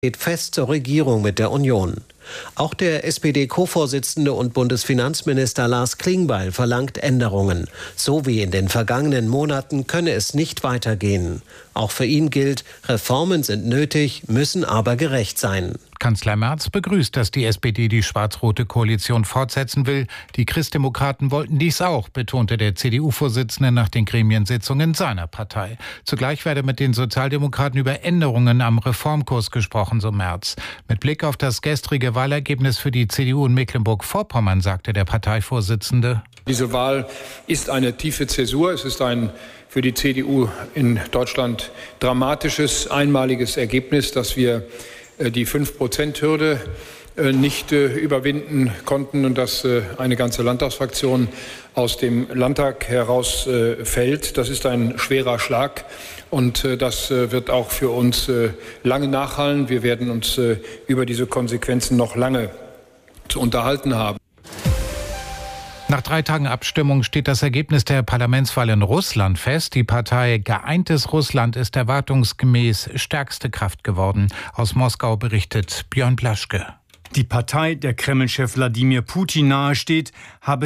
geht fest zur Regierung mit der Union. Auch der SPD-Co-Vorsitzende und Bundesfinanzminister Lars Klingbeil verlangt Änderungen. So wie in den vergangenen Monaten könne es nicht weitergehen. Auch für ihn gilt, Reformen sind nötig, müssen aber gerecht sein. Kanzler Merz begrüßt, dass die SPD die schwarz-rote Koalition fortsetzen will. Die Christdemokraten wollten dies auch, betonte der CDU-Vorsitzende nach den Gremiensitzungen seiner Partei. Zugleich werde mit den Sozialdemokraten über Änderungen am Reformkurs gesprochen, so Merz. Mit Blick auf das gestrige Wahlergebnis für die CDU in Mecklenburg-Vorpommern sagte der Parteivorsitzende: Diese Wahl ist eine tiefe Zäsur. Es ist ein für die CDU in Deutschland dramatisches, einmaliges Ergebnis, dass wir die 5%-Hürde nicht überwinden konnten und dass eine ganze Landtagsfraktion aus dem Landtag herausfällt. Das ist ein schwerer Schlag und das wird auch für uns lange nachhallen. Wir werden uns über diese Konsequenzen noch lange zu unterhalten haben. Nach 3 Tagen Abstimmung steht das Ergebnis der Parlamentswahl in Russland fest. Die Partei Geeintes Russland ist erwartungsgemäß stärkste Kraft geworden. Aus Moskau berichtet Björn Blaschke. Die Partei der Kreml-Chef Wladimir Putin nahesteht, habe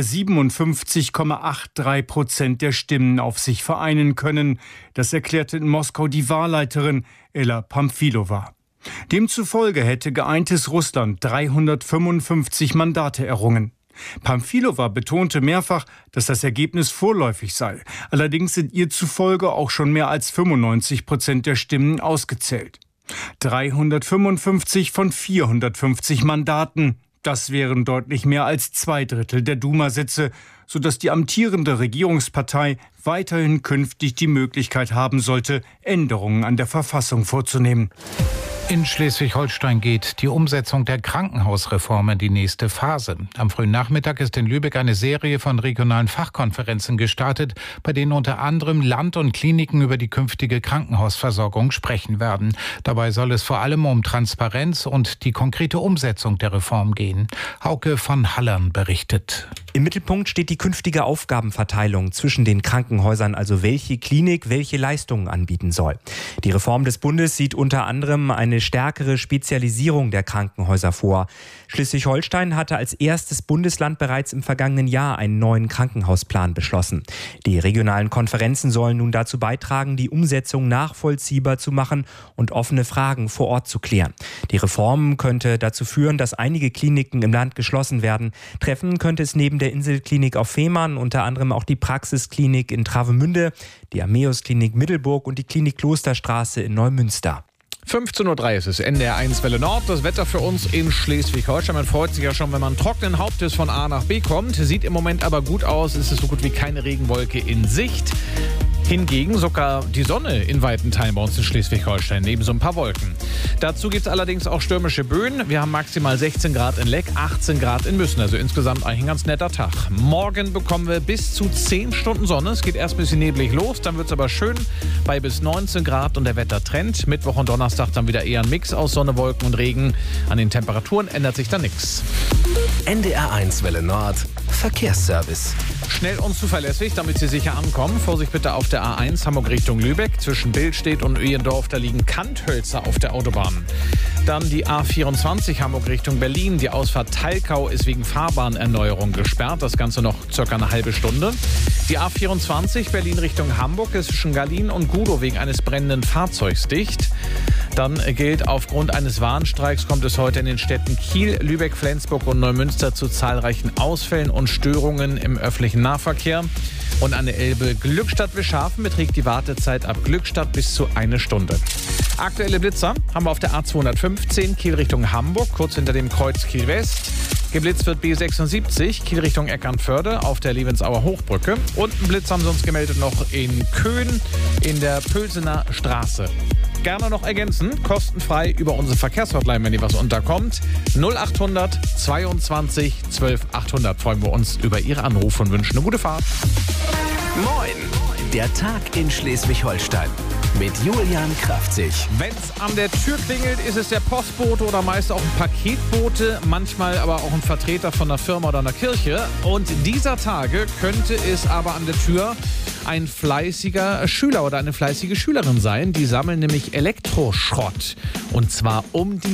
57,83% der Stimmen auf sich vereinen können. Das erklärte in Moskau die Wahlleiterin Ella Pamfilova. Demzufolge hätte Geeintes Russland 355 Mandate errungen. Pamfilova betonte mehrfach, dass das Ergebnis vorläufig sei. Allerdings sind ihr zufolge auch schon mehr als 95% der Stimmen ausgezählt. 355 von 450 Mandaten. Das wären deutlich mehr als 2/3 der Duma-Sitze, sodass die amtierende Regierungspartei weiterhin künftig die Möglichkeit haben sollte, Änderungen an der Verfassung vorzunehmen. In Schleswig-Holstein geht die Umsetzung der Krankenhausreform in die nächste Phase. Am frühen Nachmittag ist in Lübeck eine Serie von regionalen Fachkonferenzen gestartet, bei denen unter anderem Land und Kliniken über die künftige Krankenhausversorgung sprechen werden. Dabei soll es vor allem um Transparenz und die konkrete Umsetzung der Reform gehen. Hauke von Hallern berichtet. Im Mittelpunkt steht die künftige Aufgabenverteilung zwischen den Krankenhäusern, also welche Klinik welche Leistungen anbieten soll. Die Reform des Bundes sieht unter anderem eine stärkere Spezialisierung der Krankenhäuser vor. Schleswig-Holstein hatte als erstes Bundesland bereits im vergangenen Jahr einen neuen Krankenhausplan beschlossen. Die regionalen Konferenzen sollen nun dazu beitragen, die Umsetzung nachvollziehbar zu machen und offene Fragen vor Ort zu klären. Die Reform könnte dazu führen, dass einige Kliniken im Land geschlossen werden. Treffen könnte es neben der Inselklinik auf Fehmarn unter anderem auch die Praxisklinik in Travemünde, die Ammäus-Klinik Middelburg und die Klinik Klosterstraße in Neumünster. 15:03 Uhr ist es, NDR 1 Welle Nord. Das Wetter für uns in Schleswig-Holstein. Man freut sich ja schon, wenn man trockenen Hauptes von A nach B kommt. Sieht im Moment aber gut aus. Es ist so gut wie keine Regenwolke in Sicht. Hingegen sogar die Sonne in weiten Teilen bei uns in Schleswig-Holstein, neben so ein paar Wolken. Dazu gibt es allerdings auch stürmische Böen. Wir haben maximal 16 Grad in Leck, 18 Grad in Müssen. Also insgesamt eigentlich ein ganz netter Tag. Morgen bekommen wir bis zu 10 Stunden Sonne. Es geht erst ein bisschen neblig los, dann wird es aber schön bei bis 19 Grad und der Wettertrend. Mittwoch und Donnerstag dann wieder eher ein Mix aus Sonne, Wolken und Regen. An den Temperaturen ändert sich da nichts. NDR 1 Welle Nord, Verkehrsservice. Schnell und zuverlässig, damit Sie sicher ankommen. Vorsicht bitte auf der A1 Hamburg Richtung Lübeck. Zwischen Billstedt und Öhendorf, da liegen Kanthölzer auf der Autobahn. Dann die A24 Hamburg Richtung Berlin. Die Ausfahrt Talkau ist wegen Fahrbahnerneuerung gesperrt. Das Ganze noch circa eine halbe Stunde. Die A24 Berlin Richtung Hamburg ist zwischen Garlin und Gudow wegen eines brennenden Fahrzeugs dicht. Dann gilt, aufgrund eines Warnstreiks kommt es heute in den Städten Kiel, Lübeck, Flensburg und Neumünster zu zahlreichen Ausfällen und Störungen im öffentlichen Nahverkehr. Und an der Elbe Glückstadt-Wischhafen beträgt die Wartezeit ab Glückstadt bis zu 1 Stunde. Aktuelle Blitzer haben wir auf der A215 Kiel Richtung Hamburg, kurz hinter dem Kreuz Kiel West. Geblitzt wird B76 Kiel Richtung Eckernförde auf der Levensauer Hochbrücke. Und einen Blitz haben sie uns gemeldet noch in Köhn in der Pölsener Straße. Gerne noch ergänzen, kostenfrei über unsere Verkehrshotline, wenn ihr was unterkommt. 0800 22 12 800. Freuen wir uns über Ihre Anrufe und wünschen eine gute Fahrt. Moin, der Tag in Schleswig-Holstein mit Julian Kraftzig. Wenn's an der Tür klingelt, ist es der Postbote oder meist auch ein Paketbote, manchmal aber auch ein Vertreter von einer Firma oder einer Kirche. Und dieser Tage könnte es aber an der Tür ein fleißiger Schüler oder eine fleißige Schülerin sein. Die sammeln nämlich Elektroschrott. Und zwar um die